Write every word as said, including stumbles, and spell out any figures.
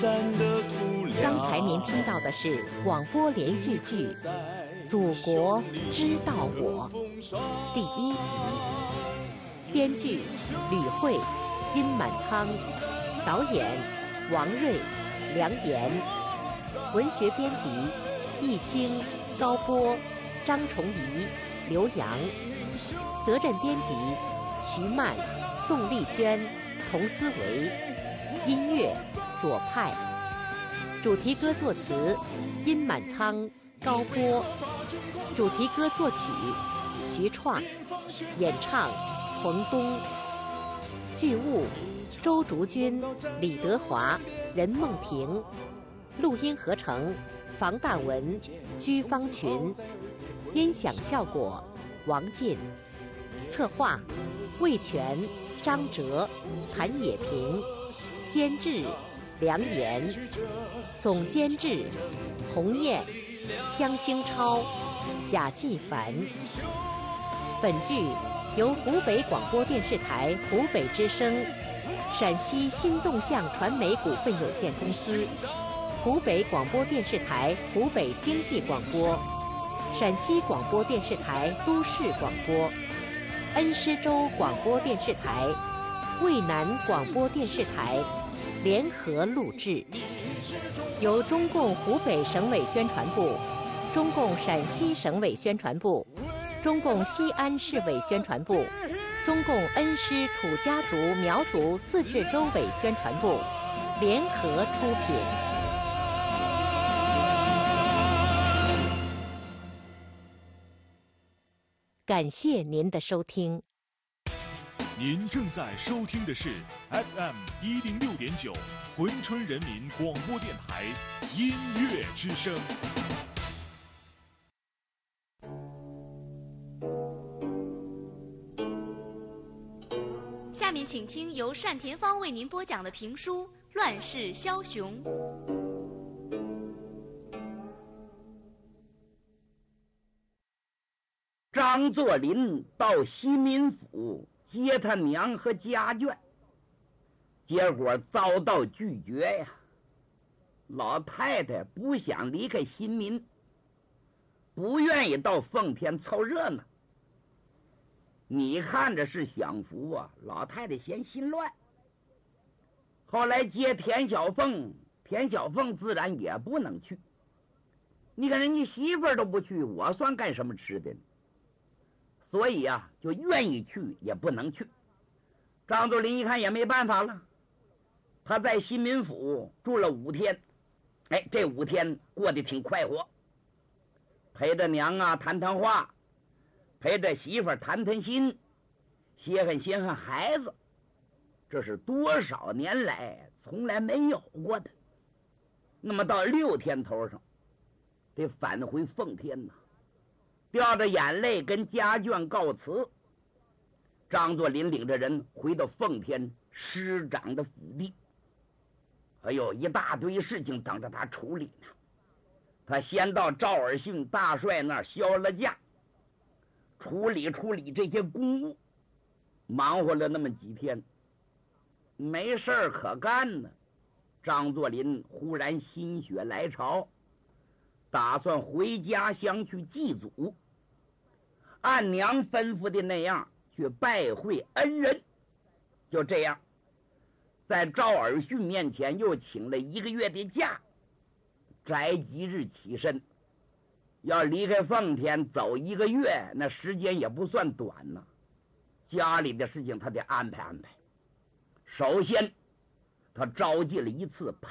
刚才您听到的是广播连续剧《祖国知道我》第一集，编剧吕慧、殷满仓，导演王瑞、梁岩，文学编辑易兴、高波、张崇仪、刘洋，责任编辑徐曼、宋丽娟、童思维，音乐左派，主题歌作词殷满仓、高波，主题歌作曲徐创，演唱冯东，剧务周竹君、李德华、任梦婷，录音合成房大文、居方群，音响效果王进，策划魏全、张哲、谭野平，监制梁岩，总监制洪燕、江兴超、贾继凡。本剧由湖北广播电视台湖北之声、陕西新动向传媒股份有限公司、湖北广播电视台湖北经济广播、陕西广播电视台都市广播、恩施州广播电视台、渭南广播电视台联合录制，由中共湖北省委宣传部、中共陕西省委宣传部、中共西安市委宣传部、中共恩施土家族苗族自治州委宣传部联合出品。感谢您的收听。 您正在收听的是 F M 一零六点九珲春人民广播电台音乐之声。 下面请听由单田芳为您播讲的评书《乱世枭雄》。 张作霖到西民府接他娘和家眷，结果遭到拒绝呀。老太太不想离开新民，不愿意到奉天凑热闹。你看着是享福啊，老太太嫌心乱。后来接田小凤，田小凤自然也不能去。你看人家媳妇儿都不去，我算干什么吃的呢？所以啊，就愿意去也不能去。张作霖一看也没办法了，他在新民府住了五天，哎，这五天过得挺快活，陪着娘啊谈谈话，陪着媳妇儿谈谈心，歇汗歇汗孩子，这是多少年来从来没有过的。那么到六天头上，得返回奉天呐，掉着眼泪跟家眷告辞。张作霖领着人回到奉天师长的府邸，还有一大堆事情等着他处理呢。他先到赵尔巽大帅那儿销了假，处理处理这些公务，忙活了那么几天，没事儿可干呢。张作霖忽然心血来潮，打算回家乡去祭祖，按娘吩咐的那样去拜会恩人。就这样，在赵尔巽面前又请了一个月的假，择吉日起身。要离开奉天走一个月，那时间也不算短呢。家里的事情他得安排安排。首先他召集了一次